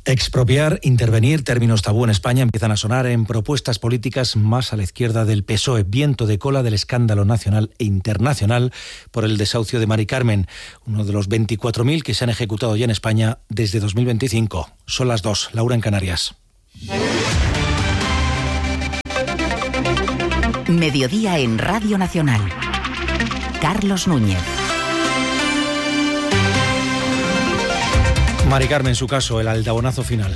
Expropiar, intervenir, términos tabú en España empiezan a sonar en propuestas políticas más a la izquierda del PSOE. Viento de cola del escándalo nacional e internacional por el desahucio de Mari Carmen, uno de los 24.000 que se han ejecutado ya en España desde 2025. Son las 2, Laura en Canarias. Mediodía en Radio Nacional. Carlos Núñez. Mari Carmen, su caso, el aldabonazo final.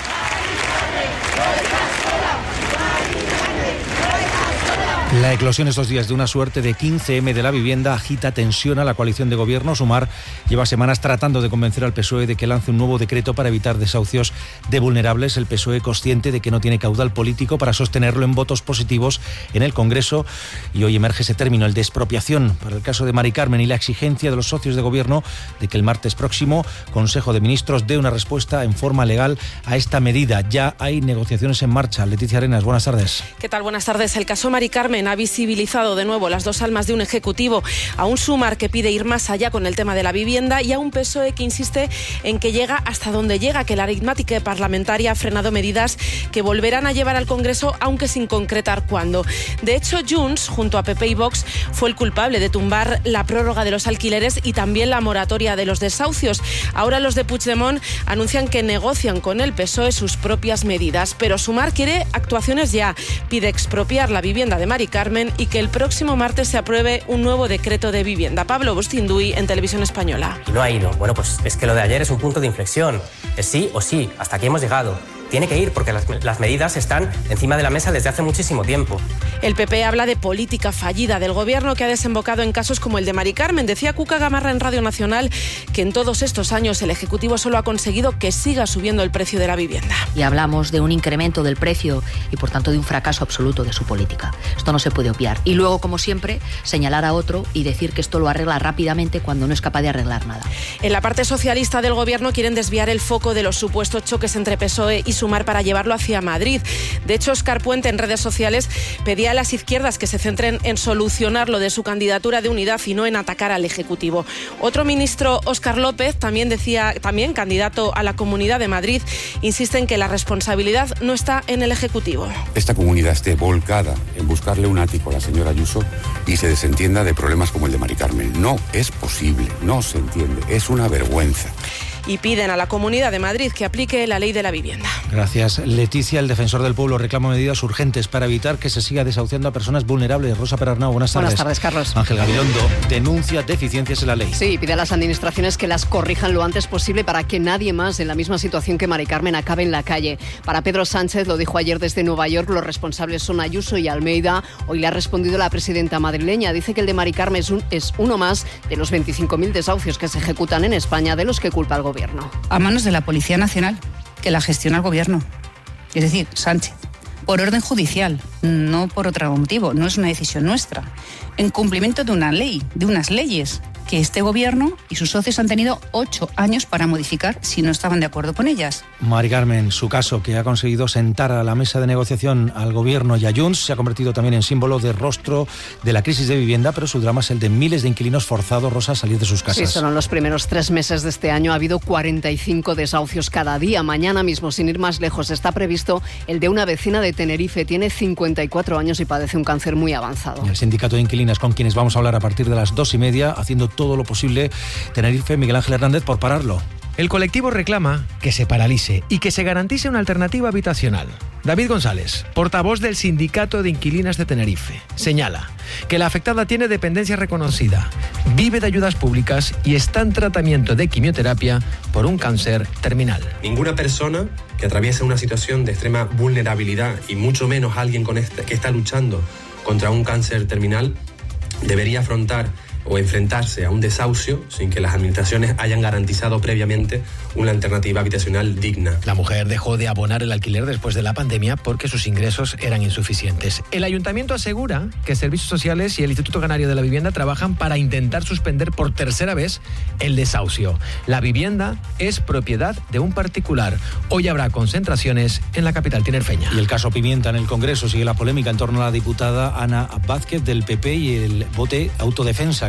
La eclosión estos días de una suerte de 15M de la vivienda agita, tensiona la coalición de gobierno. Sumar lleva semanas tratando de convencer al PSOE de que lance un nuevo decreto para evitar desahucios de vulnerables. El PSOE, consciente de que no tiene caudal político para sostenerlo en votos positivos en el Congreso. Y hoy emerge ese término, el de expropiación, para el caso de Mari Carmen, y la exigencia de los socios de gobierno de que el martes próximo Consejo de Ministros dé una respuesta en forma legal a esta medida. Ya hay negociaciones en marcha. Leticia Arenas, buenas tardes. ¿Qué tal? Buenas tardes. El caso Mari Carmen ha visibilizado de nuevo las dos almas de un ejecutivo, a un Sumar que pide ir más allá con el tema de la vivienda y a un PSOE que insiste en que llega hasta donde llega, que la aritmética parlamentaria ha frenado medidas que volverán a llevar al Congreso, aunque sin concretar cuándo. De hecho, Junts, junto a PP y Vox, fue el culpable de tumbar la prórroga de los alquileres y también la moratoria de los desahucios. Ahora los de Puigdemont anuncian que negocian con el PSOE sus propias medidas, pero Sumar quiere actuaciones ya. Pide expropiar la vivienda de Mari Carmen y que el próximo martes se apruebe un nuevo decreto de vivienda. Pablo Bustinduy, en Televisión Española. Y no ha ido. Bueno, pues es que lo de ayer es un punto de inflexión. Es sí o sí, hasta aquí hemos llegado. Tiene que ir porque las medidas están encima de la mesa desde hace muchísimo tiempo. El PP habla de política fallida del gobierno que ha desembocado en casos como el de Mari Carmen. Decía Cuca Gamarra en Radio Nacional que en todos estos años el Ejecutivo solo ha conseguido que siga subiendo el precio de la vivienda. Y hablamos de un incremento del precio y por tanto de un fracaso absoluto de su política. Esto no se puede obviar. Y luego, como siempre, señalar a otro y decir que esto lo arregla rápidamente cuando no es capaz de arreglar nada. En la parte socialista del gobierno quieren desviar el foco de los supuestos choques entre PSOE y Sumar para llevarlo hacia Madrid. De hecho, Óscar Puente en redes sociales pedía a las izquierdas que se centren en solucionar lo de su candidatura de unidad y no en atacar al Ejecutivo. Otro ministro, Óscar López, también candidato a la Comunidad de Madrid, insiste en que la responsabilidad no está en el Ejecutivo. Esta comunidad esté volcada en buscarle un ático a la señora Ayuso y se desentienda de problemas como el de Mari Carmen. No es posible, no se entiende, es una vergüenza. Y piden a la Comunidad de Madrid que aplique la ley de la vivienda. Gracias, Leticia. El defensor del pueblo reclama medidas urgentes para evitar que se siga desahuciando a personas vulnerables. Rosa Perarnau, buenas tardes. Buenas tardes, Carlos. Ángel Gabilondo denuncia deficiencias en la ley. Sí, pide a las administraciones que las corrijan lo antes posible para que nadie más en la misma situación que Mari Carmen acabe en la calle. Para Pedro Sánchez, lo dijo ayer desde Nueva York, los responsables son Ayuso y Almeida. Hoy le ha respondido la presidenta madrileña. Dice que el de Mari Carmen es uno más de los 25.000 desahucios que se ejecutan en España, de los que culpa el gobierno. A manos de la Policía Nacional, que la gestiona el gobierno, es decir, Sánchez, por orden judicial, no por otro motivo, no es una decisión nuestra, en cumplimiento de una ley, de unas leyes que este gobierno y sus socios han tenido 8 años para modificar si no estaban de acuerdo con ellas. Mari Carmen, su caso, que ha conseguido sentar a la mesa de negociación al gobierno y a Junts, se ha convertido también en símbolo de rostro de la crisis de vivienda, pero su drama es el de miles de inquilinos forzados, Rosa, a salir de sus casas. Sí, solo en los primeros 3 meses de este año ha habido 45 desahucios cada día. Mañana mismo, sin ir más lejos, está previsto el de una vecina de Tenerife. Tiene 54 años y padece un cáncer muy avanzado. El sindicato de inquilinas, con quienes vamos a hablar a partir de las 2:30, haciendo todo lo posible, Tenerife, Miguel Ángel Hernández, por pararlo. El colectivo reclama que se paralice y que se garantice una alternativa habitacional. David González, portavoz del Sindicato de Inquilinas de Tenerife, señala que la afectada tiene dependencia reconocida, vive de ayudas públicas y está en tratamiento de quimioterapia por un cáncer terminal. Ninguna persona que atraviese una situación de extrema vulnerabilidad y mucho menos alguien que está luchando contra un cáncer terminal debería afrontar o enfrentarse a un desahucio sin que las administraciones hayan garantizado previamente una alternativa habitacional digna. La mujer dejó de abonar el alquiler después de la pandemia porque sus ingresos eran insuficientes. El ayuntamiento asegura que Servicios Sociales y el Instituto Canario de la Vivienda trabajan para intentar suspender por tercera vez el desahucio. La vivienda es propiedad de un particular. Hoy habrá concentraciones en la capital tinerfeña. Y el caso Pimienta en el Congreso sigue la polémica en torno a la diputada Ana Vázquez del PP y el bote autodefensa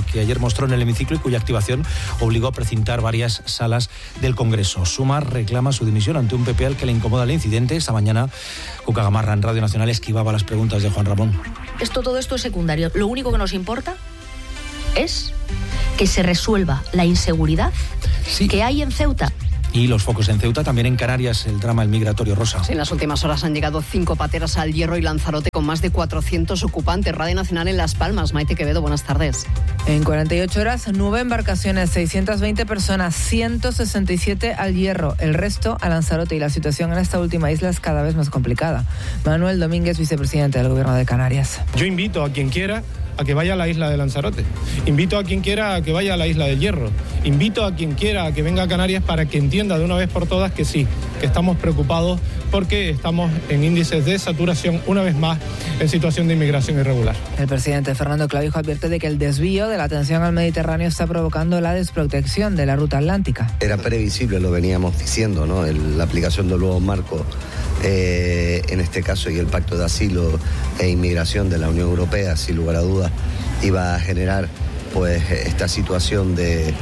que ayer mostró en el hemiciclo y cuya activación obligó a precintar varias salas del Congreso. Sumar reclama su dimisión ante un PP al que le incomoda el incidente. Esta mañana Cuca Gamarra en Radio Nacional esquivaba las preguntas de Juan Ramón. Todo esto es secundario. Lo único que nos importa es que se resuelva la inseguridad que hay en Ceuta. Y los focos en Ceuta, también en Canarias, el drama del migratorio, Rosa. Sí, en las últimas horas han llegado 5 pateras al Hierro y Lanzarote con más de 400 ocupantes. Radio Nacional en Las Palmas. Maite Quevedo, buenas tardes. En 48 horas, 9 embarcaciones, 620 personas, 167 al Hierro, el resto a Lanzarote, y la situación en esta última isla es cada vez más complicada. Manuel Domínguez, vicepresidente del Gobierno de Canarias. Yo invito a quien quiera a que vaya a la isla de Lanzarote. Invito a quien quiera a que vaya a la isla del Hierro. Invito a quien quiera a que venga a Canarias para que entienda de una vez por todas que sí, que estamos preocupados porque estamos en índices de saturación, una vez más, en situación de inmigración irregular. El presidente Fernando Clavijo advierte de que el desvío de la atención al Mediterráneo está provocando la desprotección de la ruta atlántica. Era previsible, lo veníamos diciendo, ¿no? La aplicación del nuevo marco, en este caso, y el Pacto de Asilo e Inmigración de la Unión Europea, sin lugar a dudas, iba a generar pues esta situación de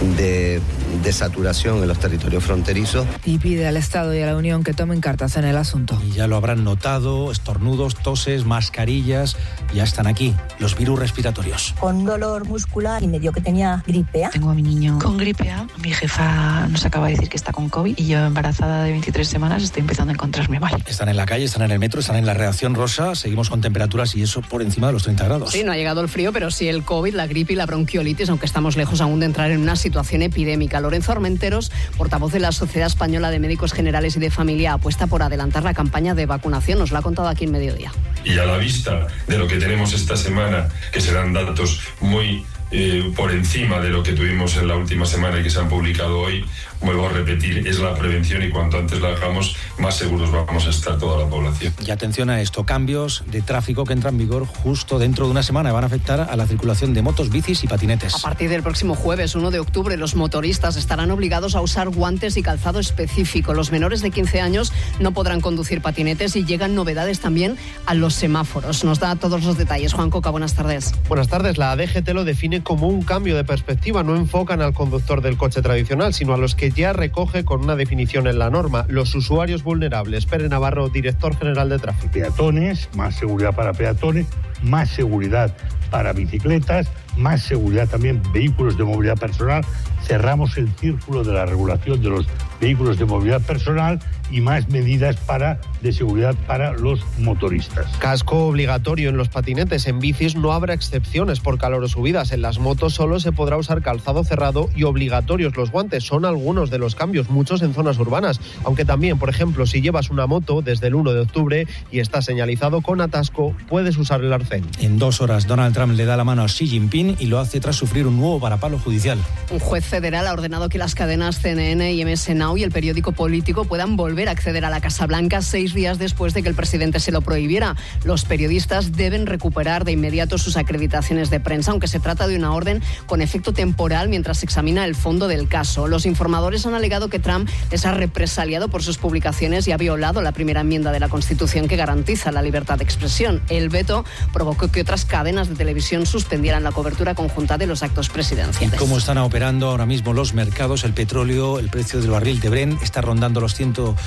saturación en los territorios fronterizos. Y pide al Estado y a la Unión que tomen cartas en el asunto. Y ya lo habrán notado, estornudos, toses, mascarillas, ya están aquí, los virus respiratorios. Con dolor muscular y me dio que tenía gripe A. Tengo a mi niño con gripe A, mi jefa nos acaba de decir que está con COVID y yo, embarazada de 23 semanas, estoy empezando a encontrarme mal. Están en la calle, están en el metro, están en la redacción, Rosa, seguimos con temperaturas y eso por encima de los 30 grados. Sí, no ha llegado el frío, pero sí el COVID, la gripe y la bronquiolitis, aunque estamos lejos aún de entrar en una situación epidémica. Lorenzo Armenteros, portavoz de la Sociedad Española de Médicos Generales y de Familia, apuesta por adelantar la campaña de vacunación. Nos lo ha contado aquí en Mediodía. Y a la vista de lo que tenemos esta semana, que serán datos muy por encima de lo que tuvimos en la última semana y que se han publicado hoy, vuelvo a repetir, es la prevención, y cuanto antes la hagamos, más seguros vamos a estar toda la población. Y atención a esto, cambios de tráfico que entran en vigor justo dentro de una semana, van a afectar a la circulación de motos, bicis y patinetes. A partir del próximo jueves, 1 de octubre, los motoristas estarán obligados a usar guantes y calzado específico. Los menores de 15 años no podrán conducir patinetes y llegan novedades también a los semáforos. Nos da todos los detalles. Juan Coca, buenas tardes. Buenas tardes. La DGT lo define como un cambio de perspectiva. No enfocan al conductor del coche tradicional, sino a los que ya recoge con una definición en la norma: los usuarios vulnerables. Pere Navarro, director general de tráfico. Peatones, más seguridad para peatones, más seguridad para bicicletas, más seguridad también vehículos de movilidad personal. Cerramos el círculo de la regulación de los vehículos de movilidad personal y más medidas de seguridad para los motoristas. Casco obligatorio en los patinetes. En bicis no habrá excepciones por calor o subidas. En las motos solo se podrá usar calzado cerrado y obligatorios los guantes. Son algunos de los cambios, muchos en zonas urbanas. Aunque también, por ejemplo, si llevas una moto desde el 1 de octubre y está señalizado con atasco, puedes usar el arcén. En 2 horas, Donald Trump le da la mano a Xi Jinping y lo hace tras sufrir un nuevo varapalo judicial. Un juez federal ha ordenado que las cadenas CNN y MS Now y el periódico político puedan volver a acceder a la Casa Blanca 6 días después de que el presidente se lo prohibiera. Los periodistas deben recuperar de inmediato sus acreditaciones de prensa, aunque se trata de una orden con efecto temporal mientras se examina el fondo del caso. Los informadores han alegado que Trump les ha represaliado por sus publicaciones y ha violado la primera enmienda de la Constitución que garantiza la libertad de expresión. El veto provocó que otras cadenas de televisión suspendieran la cobertura conjunta de los actos presidenciales. ¿Cómo están operando ahora mismo los mercados? El petróleo, el precio del barril de Brent está rondando los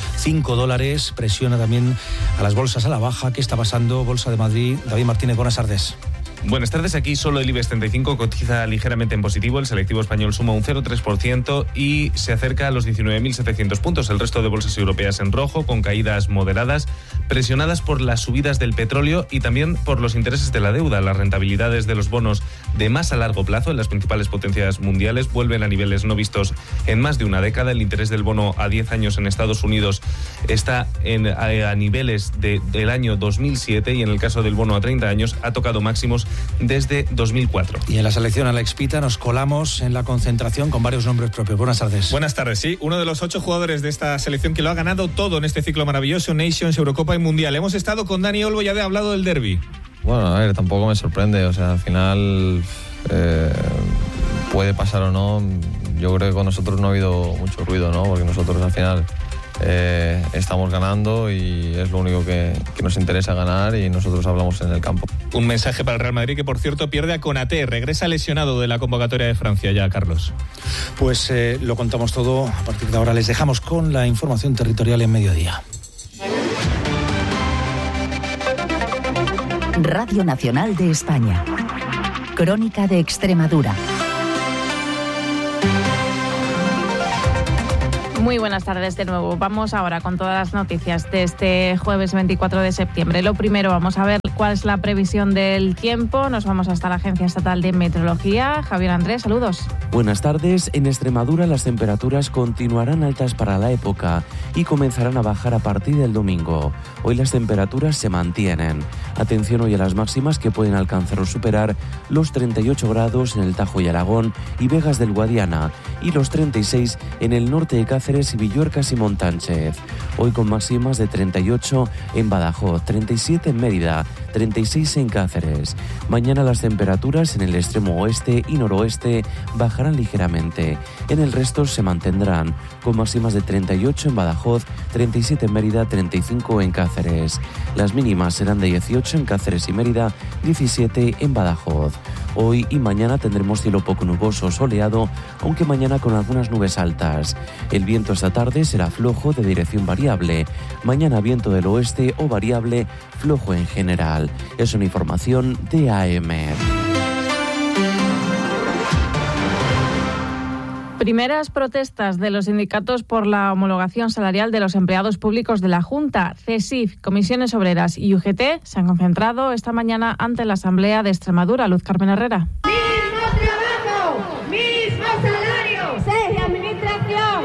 $105, presiona también a las bolsas a la baja. ¿Qué está pasando? Bolsa de Madrid, David Martínez, buenas tardes. Buenas tardes, aquí solo el IBEX 35 cotiza ligeramente en positivo, el selectivo español suma un 0,3% y se acerca a los 19.700 puntos. El resto de bolsas europeas en rojo, con caídas moderadas, presionadas por las subidas del petróleo y también por los intereses de la deuda. Las rentabilidades de los bonos de más a largo plazo en las principales potencias mundiales vuelven a niveles no vistos en más de una década. El interés del bono a 10 años en Estados Unidos está a niveles del año 2007 y en el caso del bono a 30 años ha tocado máximos desde 2004. Y en la selección a la Expita nos colamos en la concentración con varios nombres propios. Buenas tardes. Buenas tardes, sí. Uno de los 8 jugadores de esta selección que lo ha ganado todo en este ciclo maravilloso, Nations, Eurocopa y Mundial. Hemos estado con Dani Olmo y ya he hablado del derbi. Bueno, a ver, tampoco me sorprende. O sea, al final puede pasar o no. Yo creo que con nosotros no ha habido mucho ruido, ¿no? Porque nosotros al final estamos ganando y es lo único que nos interesa, ganar, y nosotros hablamos en el campo. Un mensaje para el Real Madrid, que por cierto pierde a Konaté, regresa lesionado de la convocatoria de Francia ya, Carlos. Pues lo contamos todo. A partir de ahora les dejamos con la información territorial en mediodía. Radio Nacional de España. Crónica de Extremadura. Muy buenas tardes de nuevo. Vamos ahora con todas las noticias de este jueves 24 de septiembre. Lo primero, vamos a ver cuál es la previsión del tiempo. Nos vamos hasta la Agencia Estatal de Meteorología. Javier Andrés, saludos. Buenas tardes. En Extremadura las temperaturas continuarán altas para la época y comenzarán a bajar a partir del domingo. Hoy las temperaturas se mantienen. Atención hoy a las máximas, que pueden alcanzar o superar los 38 grados en el Tajo y Aragón y Vegas del Guadiana, y los 36 en el norte de Cáceres y Villorcas y Montánchez. Hoy con máximas de 38 en Badajoz, 37 en Mérida, 36 en Cáceres. Mañana las temperaturas en el extremo oeste y noroeste bajarán ligeramente. En el resto se mantendrán, con máximas de 38 en Badajoz, 37 en Mérida, 35 en Cáceres. Las mínimas serán de 18 en Cáceres y Mérida, 17 en Badajoz. Hoy y mañana tendremos cielo poco nuboso, soleado, aunque mañana con algunas nubes altas. El viento esta tarde será flojo, de dirección variable. Mañana viento del oeste o variable, flojo en general. Es una información de AEMET. Primeras protestas de los sindicatos por la homologación salarial de los empleados públicos de la Junta. CESIF, Comisiones Obreras y UGT se han concentrado esta mañana ante la Asamblea de Extremadura. Luz Carmen Herrera. ¡Mismo trabajo! ¡Mismo salario! ¡Cese de administración!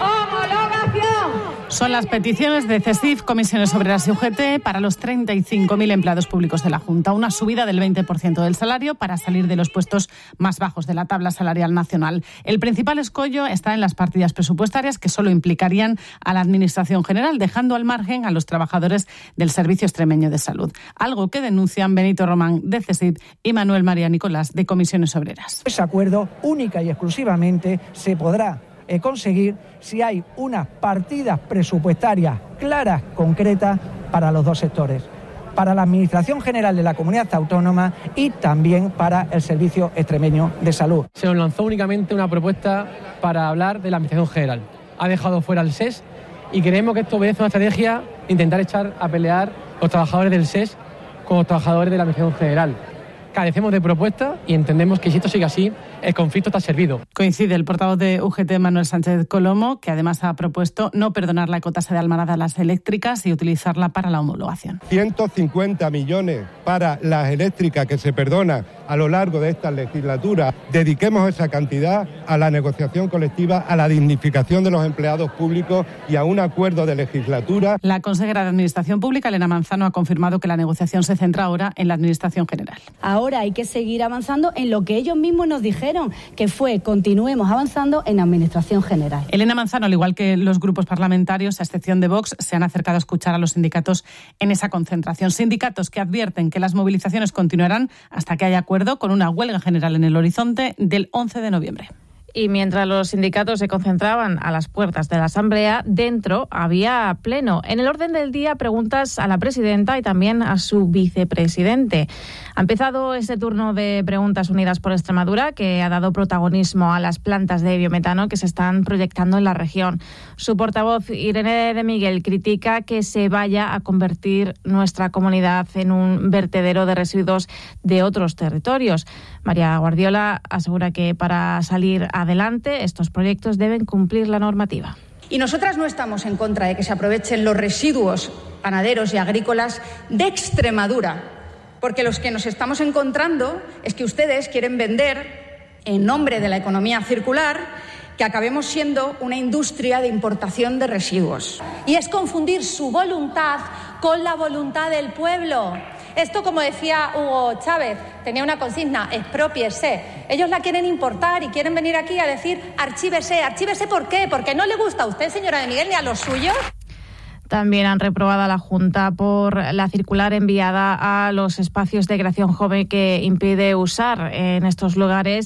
¡Homologación! Son las peticiones de CESIF, Comisiones Obreras y UGT para los 35.000 empleados públicos de la Junta. Una subida del 20% del salario para salir de los puestos más bajos de la tabla salarial nacional. El principal escollo está en las partidas presupuestarias, que solo implicarían a la Administración General, dejando al margen a los trabajadores del Servicio Extremeño de Salud. Algo que denuncian Benito Román, de CESIF, y Manuel María Nicolás, de Comisiones Obreras. Ese acuerdo única y exclusivamente se podrá conseguir si hay unas partidas presupuestarias claras, concretas, para los dos sectores, para la Administración General de la Comunidad Autónoma y también para el Servicio Extremeño de Salud. Se nos lanzó únicamente una propuesta para hablar de la Administración General. Ha dejado fuera el SES y creemos que esto obedece a una estrategia de intentar echar a pelear los trabajadores del SES con los trabajadores de la Administración General. Carecemos de propuestas y entendemos que si esto sigue así, el conflicto está servido. Coincide el portavoz de UGT, Manuel Sánchez Colomo, que además ha propuesto no perdonar la ecotasa de Almarada a las eléctricas y utilizarla para la homologación. 150 millones para las eléctricas que se perdonan a lo largo de esta legislatura. Dediquemos esa cantidad a la negociación colectiva, a la dignificación de los empleados públicos y a un acuerdo de legislatura. La consejera de Administración Pública, Elena Manzano, ha confirmado que la negociación se centra ahora en la Administración General. Ahora hay que seguir avanzando en lo que ellos mismos nos dijeron, que fue continuemos avanzando en Administración General. Elena Manzano, al igual que los grupos parlamentarios, a excepción de Vox, se han acercado a escuchar a los sindicatos en esa concentración. Sindicatos que advierten que las movilizaciones continuarán hasta que haya acuerdo, con una huelga general en el horizonte del 11 de noviembre. Y mientras los sindicatos se concentraban a las puertas de la Asamblea, dentro había pleno. En el orden del día, preguntas a la presidenta y también a su vicepresidente. Ha empezado este turno de preguntas unidas por Extremadura, que ha dado protagonismo a las plantas de biometano que se están proyectando en la región. Su portavoz, Irene de Miguel, critica que se vaya a convertir nuestra comunidad en un vertedero de residuos de otros territorios. María Guardiola asegura que para salir adelante estos proyectos deben cumplir la normativa. Y nosotras no estamos en contra de que se aprovechen los residuos ganaderos y agrícolas de Extremadura, porque los que nos estamos encontrando es que ustedes quieren vender, en nombre de la economía circular, que acabemos siendo una industria de importación de residuos. Y es confundir su voluntad con la voluntad del pueblo. Esto, como decía Hugo Chávez, tenía una consigna, exprópiese. Ellos la quieren importar y quieren venir aquí a decir archívese. ¿Archívese por qué? ¿Porque no le gusta a usted, señora de Miguel, ni a los suyos? También han reprobado a la Junta por la circular enviada a los espacios de creación joven que impide usar en estos lugares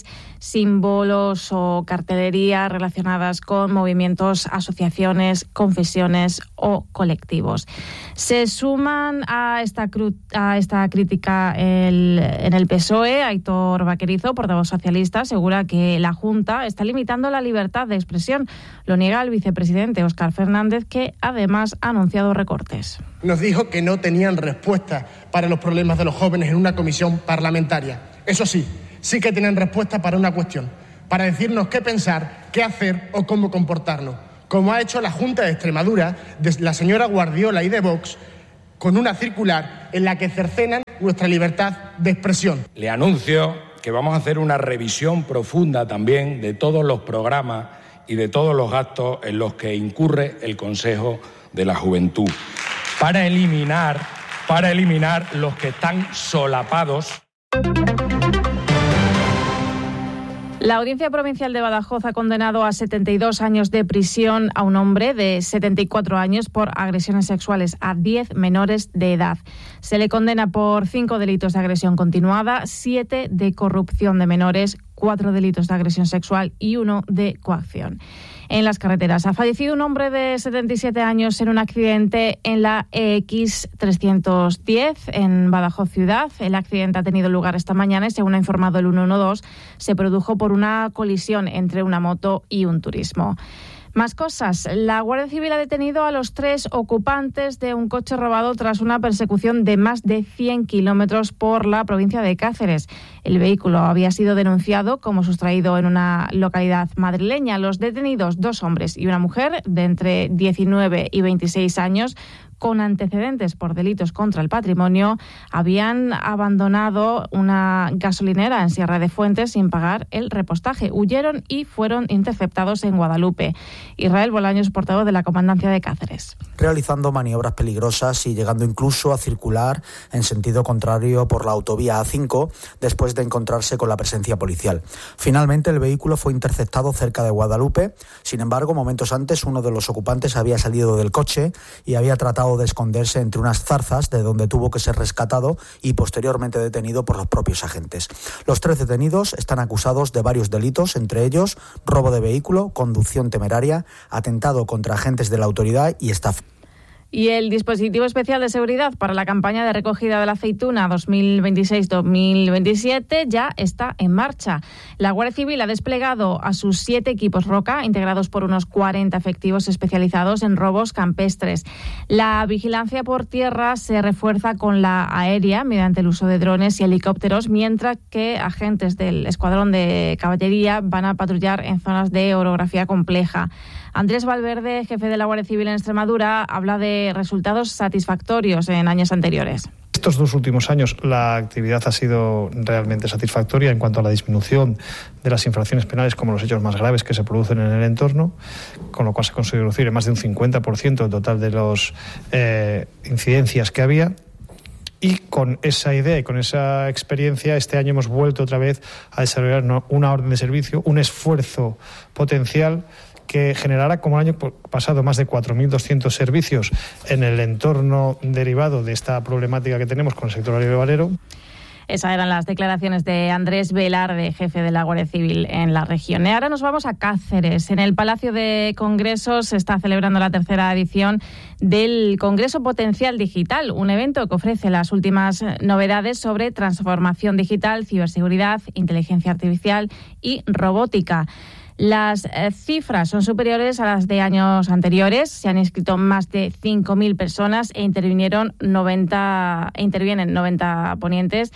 símbolos o cartelería relacionadas con movimientos, asociaciones, confesiones o colectivos. Se suman a esta crítica en el PSOE. Aitor Vaquerizo, portavoz socialista, asegura que la Junta está limitando la libertad de expresión. Lo niega el vicepresidente Óscar Fernández, que además ha anunciado recortes. Nos dijo que no tenían respuesta para los problemas de los jóvenes en una comisión parlamentaria. Eso sí, sí que tienen respuesta para una cuestión, para decirnos qué pensar, qué hacer o cómo comportarnos, como ha hecho la Junta de Extremadura de la señora Guardiola y de Vox, con una circular en la que cercenan nuestra libertad de expresión. Le anuncio que vamos a hacer una revisión profunda también de todos los programas y de todos los gastos en los que incurre el Consejo de la Juventud, para eliminar los que están solapados. La Audiencia Provincial de Badajoz ha condenado a 72 años de prisión a un hombre de 74 años por agresiones sexuales a 10 menores de edad. Se le condena por 5 delitos de agresión continuada, 7 de corrupción de menores, 4 delitos de agresión sexual y 1 de coacción. En las carreteras ha fallecido un hombre de 77 años en un accidente en la EX 310 en Badajoz ciudad. El accidente ha tenido lugar esta mañana y, según ha informado el 112, se produjo por una colisión entre una moto y un turismo. Más cosas. La Guardia Civil ha detenido a los 3 ocupantes de un coche robado tras una persecución de más de 100 kilómetros por la provincia de Cáceres. El vehículo había sido denunciado como sustraído en una localidad madrileña. Los detenidos, 2 hombres y una mujer de entre 19 y 26 años, con antecedentes por delitos contra el patrimonio, habían abandonado una gasolinera en Sierra de Fuentes sin pagar el repostaje. Huyeron y fueron interceptados en Guadalupe. Israel Bolaños, portavoz de la Comandancia de Cáceres. Realizando maniobras peligrosas y llegando incluso a circular en sentido contrario por la autovía A5 después de encontrarse con la presencia policial. Finalmente, el vehículo fue interceptado cerca de Guadalupe. Sin embargo, momentos antes, uno de los ocupantes había salido del coche y había tratado de esconderse entre unas zarzas, de donde tuvo que ser rescatado y posteriormente detenido por los propios agentes. Los 3 detenidos están acusados de varios delitos, entre ellos robo de vehículo, conducción temeraria, atentado contra agentes de la autoridad y estafa. Y el dispositivo especial de seguridad para la campaña de recogida de la aceituna 2026-2027 ya está en marcha. La Guardia Civil ha desplegado a sus 7 equipos Roca, integrados por unos 40 efectivos especializados en robos campestres. La vigilancia por tierra se refuerza con la aérea mediante el uso de drones y helicópteros, mientras que agentes del Escuadrón de Caballería van a patrullar en zonas de orografía compleja. Andrés Valverde, jefe de la Guardia Civil en Extremadura, habla de resultados satisfactorios en años anteriores. Estos 2 últimos años la actividad ha sido realmente satisfactoria en cuanto a la disminución de las infracciones penales como los hechos más graves que se producen en el entorno, con lo cual se consiguió reducir en más de un 50% el total de las incidencias que había. Y con esa idea y con esa experiencia, este año hemos vuelto otra vez a desarrollar una orden de servicio, un esfuerzo potencial que generará, como el año pasado, más de 4.200 servicios en el entorno derivado de esta problemática que tenemos con el sector agrovalero. Esas eran las declaraciones de Andrés Velarde, jefe de la Guardia Civil en la región. Y ahora nos vamos a Cáceres. En el Palacio de Congresos se está celebrando la 3ª edición del Congreso Potencial Digital, un evento que ofrece las últimas novedades sobre transformación digital, ciberseguridad, inteligencia artificial y robótica. Las cifras son superiores a las de años anteriores. Se han inscrito más de 5.000 personas e intervienen 90 ponentes.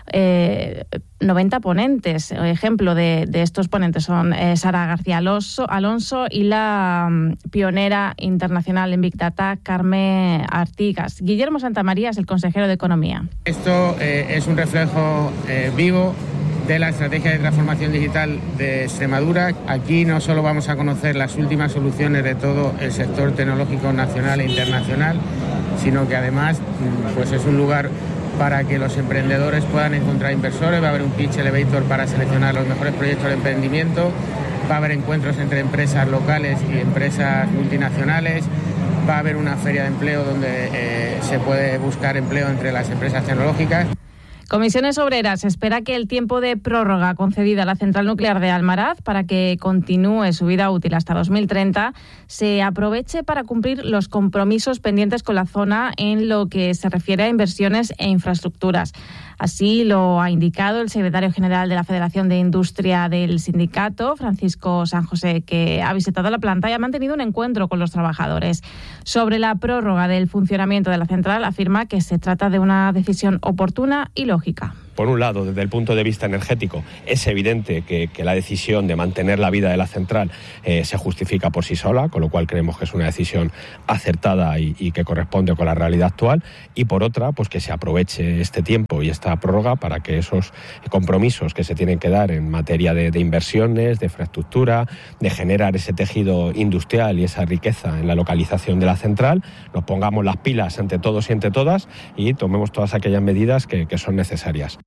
90 ponentes. Ejemplo de estos ponentes son Sara García Alonso y la pionera internacional en Big Data, Carmen Artigas. Guillermo Santamaría es el consejero de Economía. Esto es un reflejo vivo de la estrategia de transformación digital de Extremadura. Aquí no solo vamos a conocer las últimas soluciones de todo el sector tecnológico nacional e internacional, sino que además pues es un lugar para que los emprendedores puedan encontrar inversores. Va a haber un pitch elevator para seleccionar los mejores proyectos de emprendimiento, va a haber encuentros entre empresas locales y empresas multinacionales, va a haber una feria de empleo donde se puede buscar empleo entre las empresas tecnológicas. Comisiones Obreras espera que el tiempo de prórroga concedida a la central nuclear de Almaraz para que continúe su vida útil hasta 2030 se aproveche para cumplir los compromisos pendientes con la zona en lo que se refiere a inversiones e infraestructuras. Así lo ha indicado el secretario general de la Federación de Industria del sindicato, Francisco San José, que ha visitado la planta y ha mantenido un encuentro con los trabajadores. Sobre la prórroga del funcionamiento de la central, afirma que se trata de una decisión oportuna y lógica. Por un lado, desde el punto de vista energético, es evidente que la decisión de mantener la vida de la central se justifica por sí sola, con lo cual creemos que es una decisión acertada y que corresponde con la realidad actual. Y por otra, pues que se aproveche este tiempo y esta prórroga para que esos compromisos que se tienen que dar en materia de inversiones, de infraestructura, de generar ese tejido industrial y esa riqueza en la localización de la central, nos pongamos las pilas entre todos y entre todas y tomemos todas aquellas medidas que son necesarias.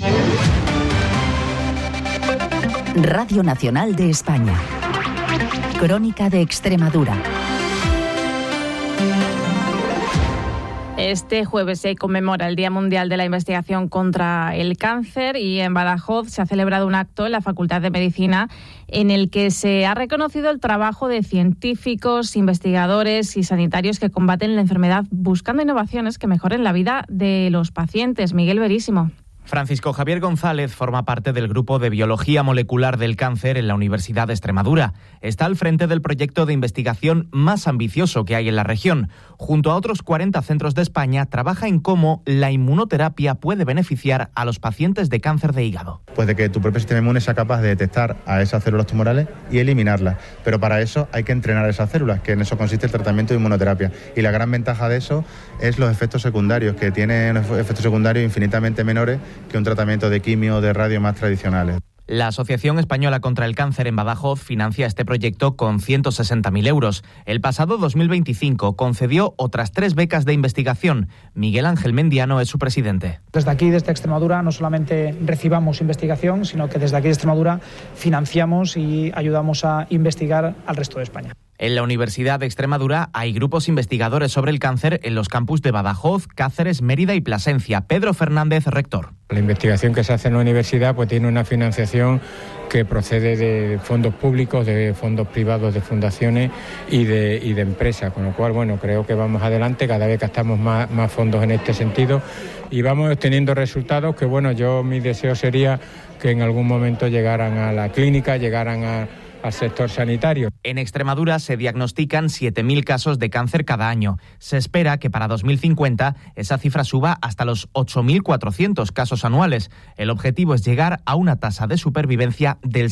Radio Nacional de España. Crónica de Extremadura. Este jueves se conmemora el Día Mundial de la Investigación contra el Cáncer y en Badajoz se ha celebrado un acto en la Facultad de Medicina en el que se ha reconocido el trabajo de científicos, investigadores y sanitarios que combaten la enfermedad buscando innovaciones que mejoren la vida de los pacientes. Miguel Verísimo. Francisco Javier González forma parte del grupo de Biología Molecular del Cáncer en la Universidad de Extremadura. Está al frente del proyecto de investigación más ambicioso que hay en la región. Junto a otros 40 centros de España, trabaja en cómo la inmunoterapia puede beneficiar a los pacientes de cáncer de hígado. Pues de que tu propio sistema inmune sea capaz de detectar a esas células tumorales y eliminarlas. Pero para eso hay que entrenar a esas células, que en eso consiste el tratamiento de inmunoterapia. Y la gran ventaja de eso es los efectos secundarios, que tienen efectos secundarios infinitamente menores que un tratamiento de quimio o de radio más tradicionales. La Asociación Española contra el Cáncer en Badajoz financia este proyecto con 160.000 euros. El pasado 2025 concedió otras 3 becas de investigación. Miguel Ángel Mendiano es su presidente. Desde aquí, desde Extremadura, no solamente recibamos investigación, sino que desde aquí de Extremadura financiamos y ayudamos a investigar al resto de España. En la Universidad de Extremadura hay grupos investigadores sobre el cáncer en los campus de Badajoz, Cáceres, Mérida y Plasencia. Pedro Fernández, rector. La investigación que se hace en la universidad pues tiene una financiación que procede de fondos públicos, de fondos privados, de fundaciones y de empresas, con lo cual creo que vamos adelante, cada vez gastamos más fondos en este sentido y vamos obteniendo resultados que mi deseo sería que en algún momento llegaran a la clínica, llegaran al sector sanitario. En Extremadura se diagnostican 7.000 casos de cáncer cada año. Se espera que para 2050 esa cifra suba hasta los 8.400 casos anuales. El objetivo es llegar a una tasa de supervivencia del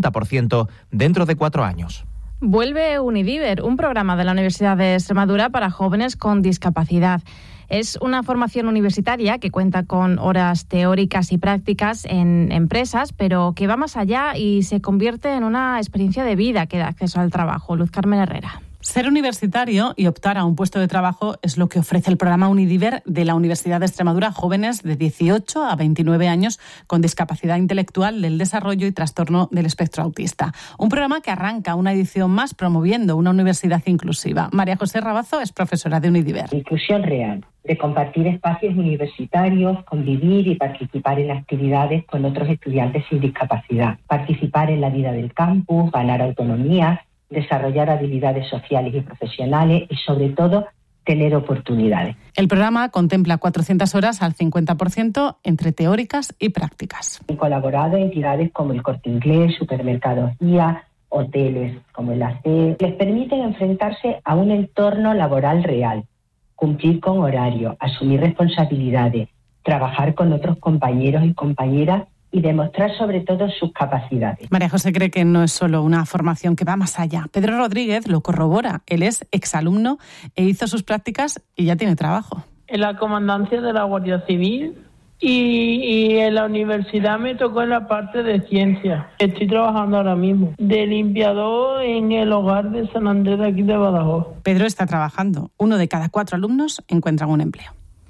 70% dentro de 4 años. Vuelve Unidiver, un programa de la Universidad de Extremadura para jóvenes con discapacidad. Es una formación universitaria que cuenta con horas teóricas y prácticas en empresas, pero que va más allá y se convierte en una experiencia de vida que da acceso al trabajo. Luz Carmen Herrera. Ser universitario y optar a un puesto de trabajo es lo que ofrece el programa Unidiver de la Universidad de Extremadura a jóvenes de 18 a 29 años con discapacidad intelectual del desarrollo y trastorno del espectro autista. Un programa que arranca una edición más promoviendo una universidad inclusiva. María José Rabazo es profesora de Unidiver. Inclusión real, de compartir espacios universitarios, convivir y participar en actividades con otros estudiantes sin discapacidad, participar en la vida del campus, ganar autonomía, desarrollar habilidades sociales y profesionales y, sobre todo, tener oportunidades. El programa contempla 400 horas al 50% entre teóricas y prácticas. Han colaborado entidades como el Corte Inglés, supermercados Guía, hoteles como el AC. Les permiten enfrentarse a un entorno laboral real, cumplir con horario, asumir responsabilidades, trabajar con otros compañeros y compañeras y demostrar sobre todo sus capacidades. María José cree que no es solo una formación que va más allá. Pedro Rodríguez lo corrobora. Él es exalumno e hizo sus prácticas y ya tiene trabajo. En la comandancia de la Guardia Civil y en la universidad me tocó en la parte de ciencias. Estoy trabajando ahora mismo de limpiador en el hogar de San Andrés de aquí de Badajoz. Pedro está trabajando. 1 de cada 4 alumnos encuentran un empleo.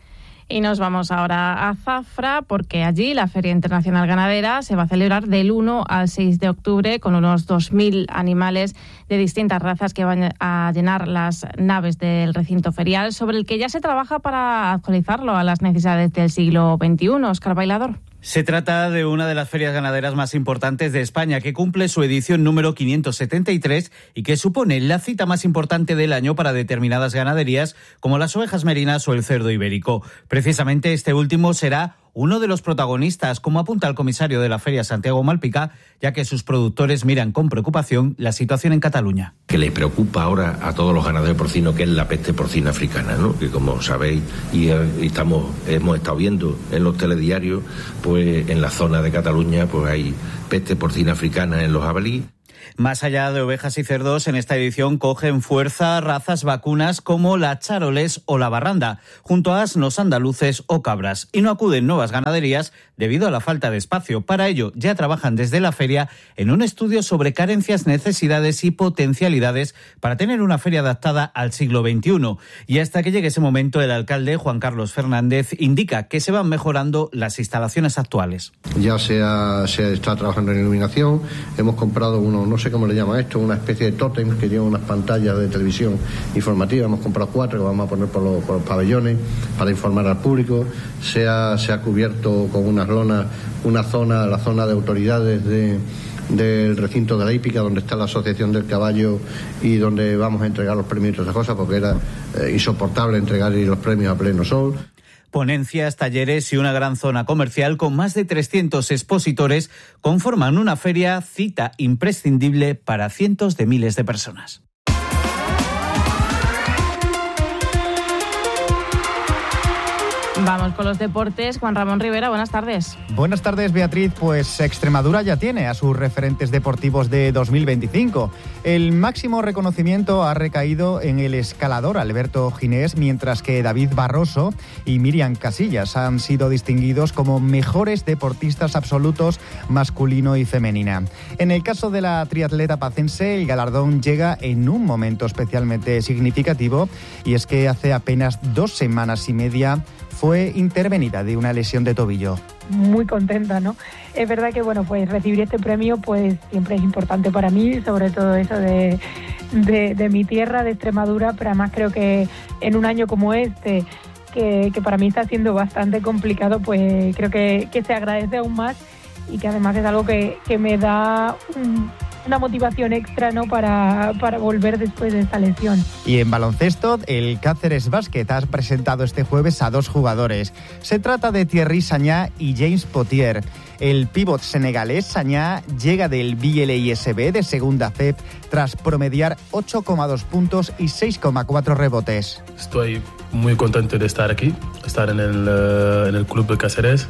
Y nos vamos ahora a Zafra, porque allí la Feria Internacional Ganadera se va a celebrar del 1 al 6 de octubre con unos 2.000 animales de distintas razas que van a llenar las naves del recinto ferial, sobre el que ya se trabaja para actualizarlo a las necesidades del siglo XXI. Óscar Bailador. Se trata de una de las ferias ganaderas más importantes de España, que cumple su edición número 573 y que supone la cita más importante del año para determinadas ganaderías, como las ovejas merinas o el cerdo ibérico. Precisamente este último será uno de los protagonistas, como apunta el comisario de la feria, Santiago Malpica, ya que sus productores miran con preocupación la situación en Cataluña. Que le preocupa ahora a todos los ganaderos porcinos, que es la peste porcina africana, ¿no? Que como sabéis y hemos estado viendo en los telediarios, pues en la zona de Cataluña pues hay peste porcina africana en los jabalíes. Más allá de ovejas y cerdos, en esta edición cogen fuerza razas vacunas como la charolés o la barranda, junto a asnos andaluces o cabras. Y no acuden nuevas ganaderías debido a la falta de espacio. Para ello, ya trabajan desde la feria en un estudio sobre carencias, necesidades y potencialidades para tener una feria adaptada al siglo XXI. Y hasta que llegue ese momento, el alcalde, Juan Carlos Fernández, indica que se van mejorando las instalaciones actuales. Ya se está trabajando en iluminación, hemos comprado no sé cómo le llaman esto, una especie de tótem que lleva unas pantallas de televisión informativa. Hemos comprado 4 que vamos a poner por los pabellones para informar al público. Se ha cubierto con unas lonas la zona de autoridades del recinto de la hípica, donde está la Asociación del Caballo y donde vamos a entregar los premios y todas esas cosas, porque era insoportable entregar los premios a pleno sol. Ponencias, talleres y una gran zona comercial con más de 300 expositores conforman una feria, cita imprescindible para cientos de miles de personas. Vamos con los deportes. Juan Ramón Rivera, buenas tardes. Buenas tardes, Beatriz. Pues Extremadura ya tiene a sus referentes deportivos de 2025. El máximo reconocimiento ha recaído en el escalador Alberto Ginés, mientras que David Barroso y Miriam Casillas han sido distinguidos como mejores deportistas absolutos masculino y femenina. En el caso de la triatleta pacense, el galardón llega en un momento especialmente significativo, y es que hace apenas 2 semanas y media fue intervenida de una lesión de tobillo. Muy contenta, ¿no? Es verdad que, bueno, pues recibir este premio pues siempre es importante para mí, sobre todo eso de mi tierra, de Extremadura, pero además creo que en un año como este, que para mí está siendo bastante complicado, pues creo que se agradece aún más, y que además es algo que me da una motivación extra, ¿no?, para volver después de esta lesión. Y en baloncesto, el Cáceres Básquet ha presentado este jueves a 2 jugadores. Se trata de Thierry Sagna y James Potier. El pívot senegalés Sagna llega del BLISB de segunda FEP tras promediar 8,2 puntos y 6,4 rebotes. Estoy muy contento de estar aquí, estar en el club de Cáceres.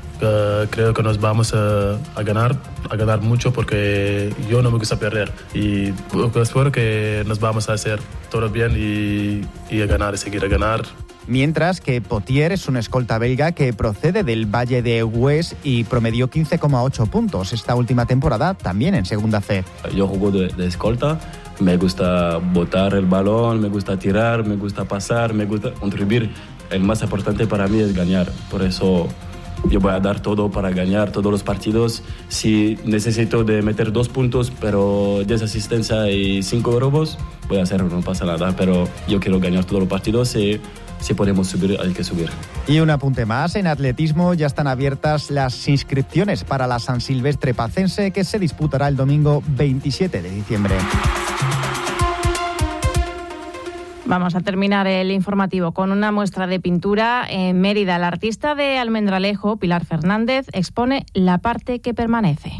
Creo que nos vamos a ganar mucho, porque yo no me gusta perder, y espero que nos vamos a hacer todo bien y a ganar, seguir a ganar. Mientras que Potier es un escolta belga que procede del Valle de Hues y promedió 15,8 puntos esta última temporada, también en segunda C. Yo juego de escolta, me gusta botar el balón, me gusta tirar, me gusta pasar, me gusta contribuir. El más importante para mí es ganar, por eso yo voy a dar todo para ganar todos los partidos. Si necesito de meter 2 puntos, pero 10 asistencias y 5 robos, voy a hacerlo, no pasa nada. Pero yo quiero ganar todos los partidos y si podemos subir, hay que subir. Y un apunte más, en atletismo ya están abiertas las inscripciones para la San Silvestre Pacense, que se disputará el domingo 27 de diciembre. Vamos a terminar el informativo con una muestra de pintura en Mérida. La artista de Almendralejo, Pilar Fernández, expone La parte que permanece.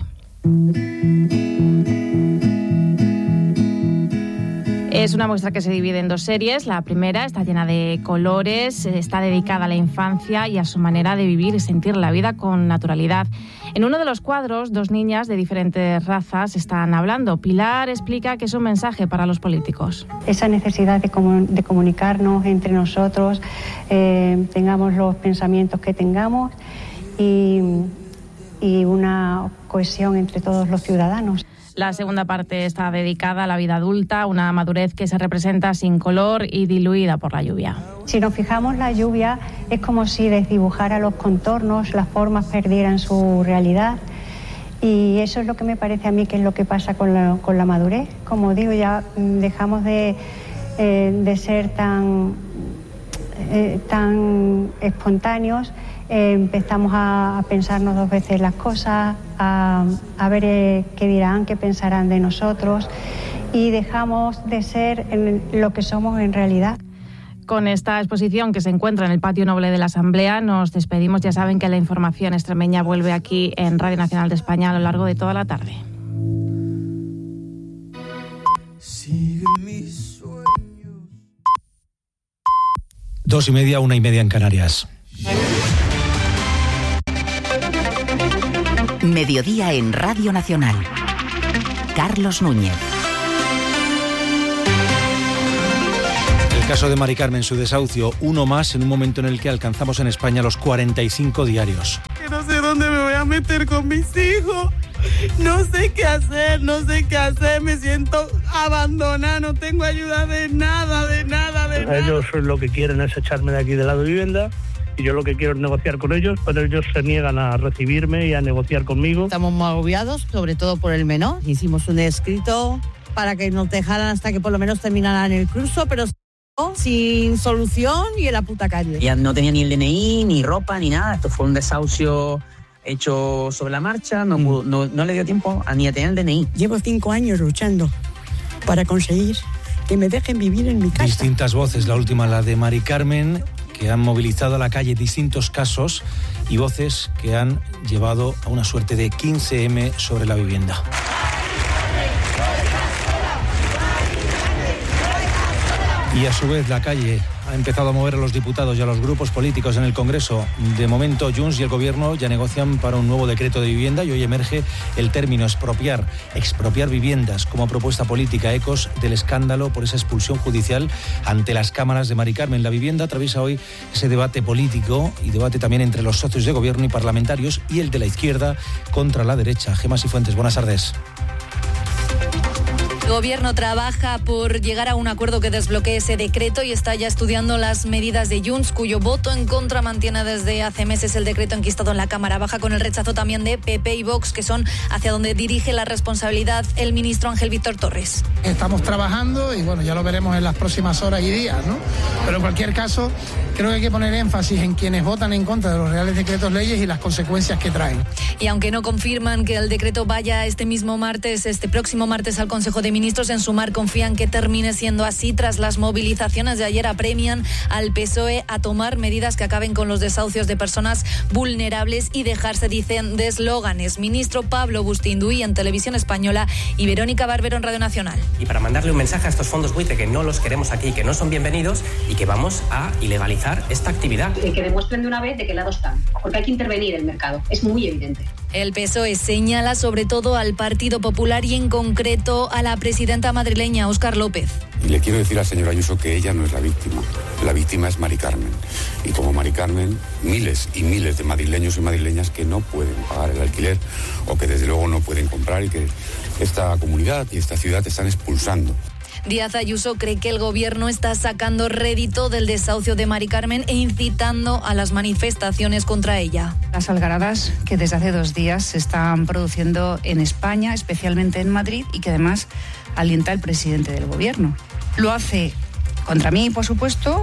Es una muestra que se divide en 2 series. La primera está llena de colores, está dedicada a la infancia y a su manera de vivir y sentir la vida con naturalidad. En uno de los cuadros, 2 niñas de diferentes razas están hablando. Pilar explica que es un mensaje para los políticos. Esa necesidad de comunicarnos entre nosotros, tengamos los pensamientos que tengamos y una cohesión entre todos los ciudadanos. La segunda parte está dedicada a la vida adulta, una madurez que se representa sin color y diluida por la lluvia. Si nos fijamos, la lluvia es como si desdibujara los contornos, las formas perdieran su realidad. Y eso es lo que me parece a mí que es lo que pasa con la madurez. Como digo, ya dejamos de ser tan espontáneos, empezamos a pensarnos dos veces las cosas, a ver qué dirán, qué pensarán de nosotros, y dejamos de ser lo que somos en realidad. Con esta exposición que se encuentra en el Patio Noble de la Asamblea nos despedimos. Ya saben que la información extremeña vuelve aquí en Radio Nacional de España a lo largo de toda la tarde. Sigue mis sueños. 2:30, 1:30 en Canarias. Mediodía en Radio Nacional. Carlos Núñez. El caso de Mari Carmen, su desahucio, uno más en un momento en el que alcanzamos en España los 45 diarios. Que no sé dónde me voy a meter con mis hijos. No sé qué hacer, me siento abandonada, no tengo ayuda de nada. Ellos lo que quieren es echarme de aquí de la vivienda y yo lo que quiero es negociar con ellos, pero ellos se niegan a recibirme y a negociar conmigo. Estamos muy agobiados, sobre todo por el menor. Hicimos un escrito para que nos dejaran hasta que por lo menos terminaran el curso, pero sin solución y en la puta calle. Ella no tenía ni el DNI, ni ropa, ni nada. Esto fue un desahucio hecho sobre la marcha, no le dio tiempo ni a tener el DNI. Llevo 5 años luchando para conseguir que me dejen vivir en mi casa. Distintas voces, la última la de Mari Carmen, que han movilizado a la calle distintos casos, y voces que han llevado a una suerte de 15M sobre la vivienda. Y a su vez la calle ha empezado a mover a los diputados y a los grupos políticos en el Congreso. De momento Junts y el Gobierno ya negocian para un nuevo decreto de vivienda y hoy emerge el término expropiar viviendas como propuesta política, ecos del escándalo por esa expulsión judicial ante las cámaras de Mari Carmen. La vivienda atraviesa hoy ese debate político y debate también entre los socios de Gobierno y parlamentarios y el de la izquierda contra la derecha. Gemma Cifuentes, buenas tardes. El Gobierno trabaja por llegar a un acuerdo que desbloquee ese decreto y está ya estudiando las medidas de Junts, cuyo voto en contra mantiene desde hace meses el decreto enquistado en la Cámara Baja, con el rechazo también de PP y Vox, que son hacia donde dirige la responsabilidad el ministro Ángel Víctor Torres. Estamos trabajando y bueno, ya lo veremos en las próximas horas y días, ¿no? Pero en cualquier caso, creo que hay que poner énfasis en quienes votan en contra de los reales decretos leyes y las consecuencias que traen. Y aunque no confirman que el decreto vaya este próximo martes al Consejo de Ministros, en Sumar confían que termine siendo así. Tras las movilizaciones de ayer, apremian al PSOE a tomar medidas que acaben con los desahucios de personas vulnerables y dejarse, dicen, de eslóganes. Ministro Pablo Bustinduy en Televisión Española y Verónica Barbero en Radio Nacional. Y para mandarle un mensaje a estos fondos buitre que no los queremos aquí, que no son bienvenidos y que vamos a ilegalizar esta actividad. Que demuestren de una vez de qué lado están, porque hay que intervenir el mercado, es muy evidente. El PSOE señala sobre todo al Partido Popular y en concreto a la presidenta madrileña, Óscar López. Y le quiero decir a la señora Ayuso que ella no es la víctima es Mari Carmen. Y como Mari Carmen, miles y miles de madrileños y madrileñas que no pueden pagar el alquiler o que desde luego no pueden comprar y que esta comunidad y esta ciudad están expulsando. Díaz Ayuso cree que el Gobierno está sacando rédito del desahucio de Mari Carmen e incitando a las manifestaciones contra ella. Las algaradas que desde hace 2 días se están produciendo en España, especialmente en Madrid, y que además alienta el presidente del Gobierno. Lo hace contra mí, por supuesto.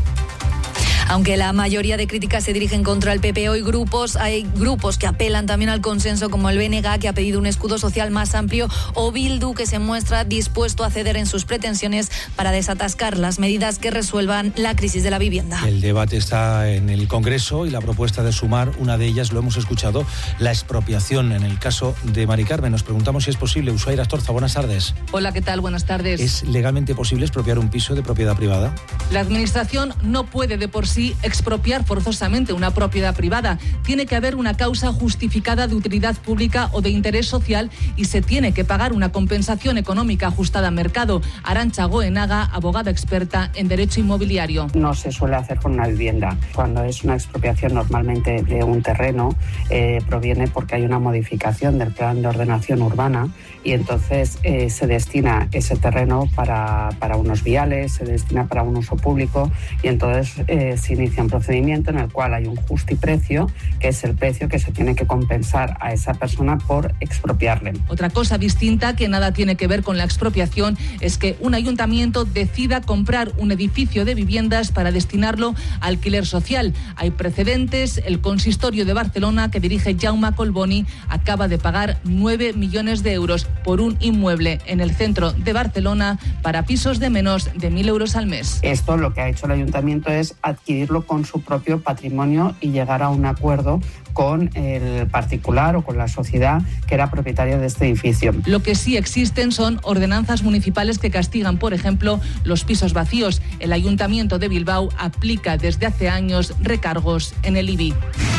Aunque la mayoría de críticas se dirigen contra el PP, hay grupos que apelan también al consenso, como el BNG, que ha pedido un escudo social más amplio, o Bildu, que se muestra dispuesto a ceder en sus pretensiones para desatascar las medidas que resuelvan la crisis de la vivienda. El debate está en el Congreso y la propuesta de Sumar, una de ellas, lo hemos escuchado, la expropiación en el caso de Mari Carmen. Nos preguntamos si es posible. Ushuaia Astorza, buenas tardes. Hola, ¿qué tal? Buenas tardes. ¿Es legalmente posible expropiar un piso de propiedad privada? La Administración no puede de por sí así expropiar forzosamente una propiedad privada. Tiene que haber una causa justificada de utilidad pública o de interés social y se tiene que pagar una compensación económica ajustada a mercado. Arantxa Goenaga, abogada experta en derecho inmobiliario. No se suele hacer con una vivienda. Cuando es una expropiación normalmente de un terreno, proviene porque hay una modificación del plan de ordenación urbana y entonces se destina ese terreno para unos viales, se destina para un uso público y entonces se inicia un procedimiento en el cual hay un justiprecio, que es el precio que se tiene que compensar a esa persona por expropiarle. Otra cosa distinta que nada tiene que ver con la expropiación es que un ayuntamiento decida comprar un edificio de viviendas para destinarlo a alquiler social. Hay precedentes. El consistorio de Barcelona, que dirige Jaume Colboni, acaba de pagar 9 millones de euros por un inmueble en el centro de Barcelona para pisos de menos de 1.000 euros al mes. Esto lo que ha hecho el ayuntamiento es adquirirlo con su propio patrimonio y llegar a un acuerdo con el particular o con la sociedad que era propietaria de este edificio. Lo que sí existen son ordenanzas municipales que castigan, por ejemplo, los pisos vacíos. El Ayuntamiento de Bilbao aplica desde hace años recargos en el IBI.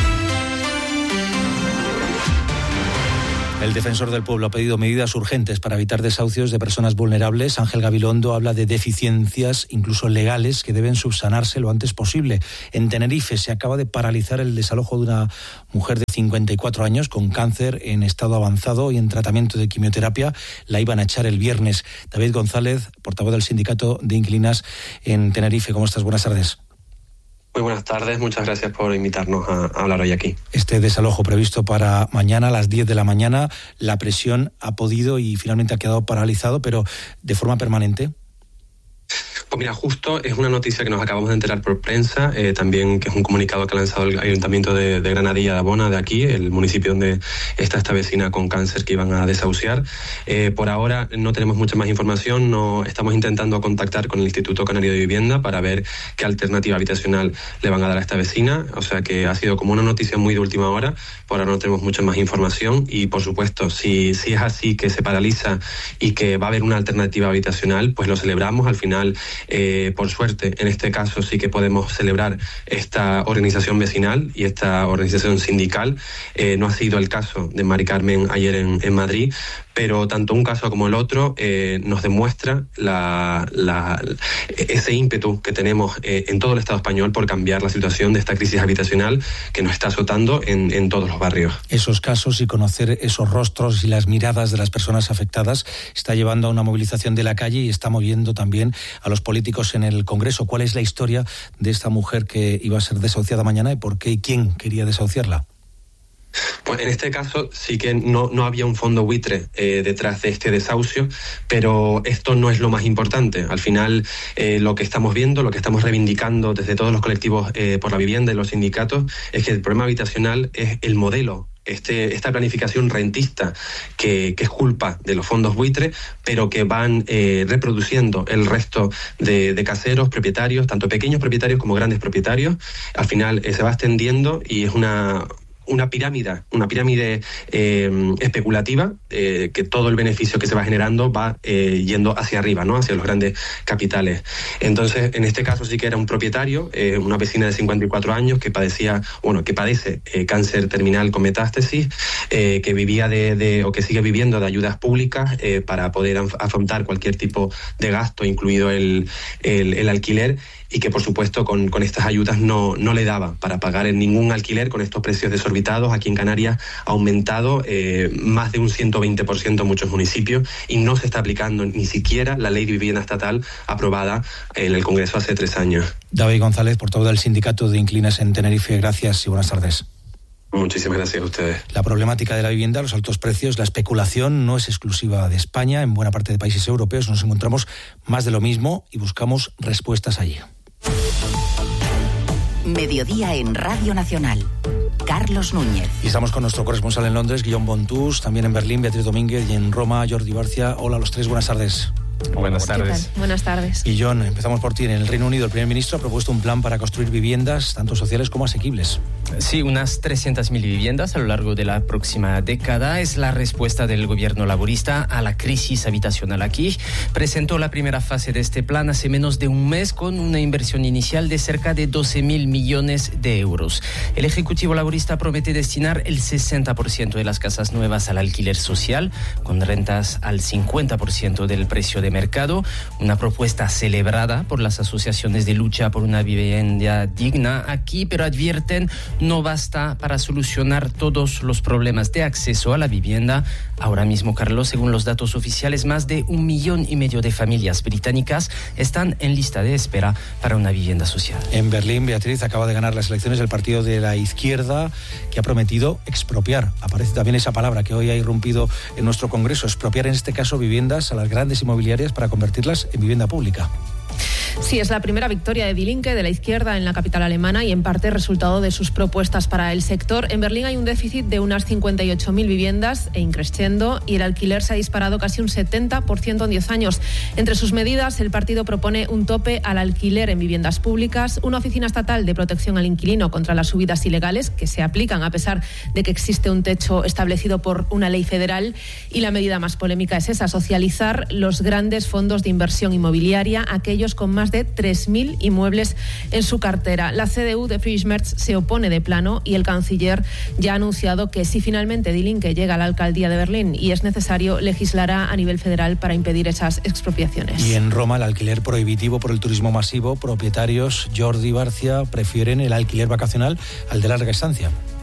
El defensor del pueblo ha pedido medidas urgentes para evitar desahucios de personas vulnerables. Ángel Gabilondo habla de deficiencias, incluso legales, que deben subsanarse lo antes posible. En Tenerife se acaba de paralizar el desalojo de una mujer de 54 años con cáncer en estado avanzado y en tratamiento de quimioterapia. La iban a echar el viernes. David González, portavoz del Sindicato de Inquilinas en Tenerife. ¿Cómo estás? Buenas tardes. Muy buenas tardes, muchas gracias por invitarnos a hablar hoy aquí. Este desalojo previsto para mañana a las 10 de la mañana, la presión ha podido y finalmente ha quedado paralizado, pero de forma permanente. Pues mira, justo es una noticia que nos acabamos de enterar por prensa, también que es un comunicado que ha lanzado el Ayuntamiento de Granadilla de Abona, de aquí, el municipio donde está esta vecina con cáncer que iban a desahuciar. Por ahora no tenemos mucha más información, estamos intentando contactar con el Instituto Canario de Vivienda para ver qué alternativa habitacional le van a dar a esta vecina, o sea que ha sido como una noticia muy de última hora, por ahora no tenemos mucha más información y por supuesto, si es así que se paraliza y que va a haber una alternativa habitacional, pues lo celebramos. Al final, por suerte, en este caso sí que podemos celebrar esta organización vecinal y esta organización sindical. No ha sido el caso de Mari Carmen ayer en Madrid, pero tanto un caso como el otro nos demuestra ese ímpetu que tenemos en todo el Estado español por cambiar la situación de esta crisis habitacional que nos está azotando en todos los barrios. Esos casos y conocer esos rostros y las miradas de las personas afectadas está llevando a una movilización de la calle y está moviendo también a los políticos en el Congreso. ¿Cuál es la historia de esta mujer que iba a ser desahuciada mañana y por qué y quién quería desahuciarla? Pues en este caso sí que no había un fondo buitre detrás de este desahucio, pero esto no es lo más importante. Al final lo que estamos viendo, lo que estamos reivindicando desde todos los colectivos por la vivienda y los sindicatos es que el problema habitacional es el modelo. Esta planificación rentista que es culpa de los fondos buitre, pero que van reproduciendo el resto de caseros, propietarios, tanto pequeños propietarios como grandes propietarios. Al final se va extendiendo y es una pirámide especulativa, que todo el beneficio que se va generando va yendo hacia arriba, ¿no? Hacia los grandes capitales. Entonces, en este caso sí que era un propietario, una vecina de 54 años que padece cáncer terminal con metástasis, que vivía o que sigue viviendo de ayudas públicas para poder afrontar cualquier tipo de gasto, incluido el alquiler, y que por supuesto con estas ayudas no le daba para pagar en ningún alquiler con estos precios desorbitados. Aquí en Canarias ha aumentado más de un 120% en muchos municipios y no se está aplicando ni siquiera la ley de vivienda estatal aprobada en el Congreso hace 3 años. David González, portavoz del Sindicato de Inquilinas en Tenerife, gracias y buenas tardes. Muchísimas gracias a ustedes. La problemática de la vivienda, los altos precios, la especulación no es exclusiva de España. En buena parte de países europeos nos encontramos más de lo mismo y buscamos respuestas allí. Mediodía en Radio Nacional. Carlos Núñez. Y estamos con nuestro corresponsal en Londres, Guillaume Bontus, también en Berlín, Beatriz Domínguez, y en Roma, Jordi Barcia. Hola a los tres, buenas tardes. Buenas tardes. Buenas tardes. Y John, empezamos por ti. En el Reino Unido, el primer ministro ha propuesto un plan para construir viviendas, tanto sociales como asequibles. Sí, unas 300.000 viviendas a lo largo de la próxima década es la respuesta del gobierno laborista a la crisis habitacional aquí. Presentó la primera fase de este plan hace menos de un mes con una inversión inicial de cerca de 12.000 millones de euros. El Ejecutivo laborista promete destinar el 60% de las casas nuevas al alquiler social, con rentas al 50% del precio de mercado. Una propuesta celebrada por las asociaciones de lucha por una vivienda digna aquí, pero advierten no basta para solucionar todos los problemas de acceso a la vivienda. Ahora mismo, Carlos, según los datos oficiales, más de 1,5 millones de familias británicas están en lista de espera para una vivienda social. En Berlín, Beatriz, acaba de ganar las elecciones el partido de la izquierda, que ha prometido expropiar. Aparece también esa palabra que hoy ha irrumpido en nuestro Congreso, expropiar en este caso viviendas a las grandes inmobiliarias para convertirlas en vivienda pública. Sí, es la primera victoria de Die Linke, de la izquierda, en la capital alemana y en parte resultado de sus propuestas para el sector. En Berlín hay un déficit de unas 58.000 viviendas e increciendo, y el alquiler se ha disparado casi un 70% en 10 años. Entre sus medidas, el partido propone un tope al alquiler en viviendas públicas, una oficina estatal de protección al inquilino contra las subidas ilegales que se aplican a pesar de que existe un techo establecido por una ley federal, y la medida más polémica es esa: socializar los grandes fondos de inversión inmobiliaria, aquellos con más de 3.000 inmuebles en su cartera. La CDU de Friedrich Merz se opone de plano, y el canciller ya ha anunciado que si finalmente Die Linke llega a la alcaldía de Berlín y es necesario, legislará a nivel federal para impedir esas expropiaciones. Y en Roma, el alquiler prohibitivo por el turismo masivo. Propietarios, Jordi Barcia, prefieren el alquiler vacacional al de larga estancia.